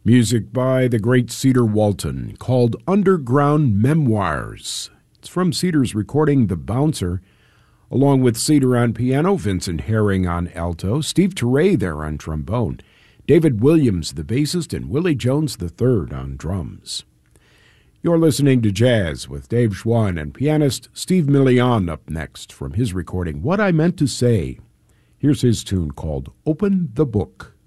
Music by the great Cedar Walton, called Underground Memoirs. It's from Cedar's recording The Bouncer, along with Cedar on piano, Vincent Herring on alto, Steve Turre there on trombone, David Williams the bassist, and Willie Jones III on drums. You're listening to Jazz with Dave Schwann and pianist Steve Millian up next from his recording What I Meant to Say. Here's his tune called Open the Book.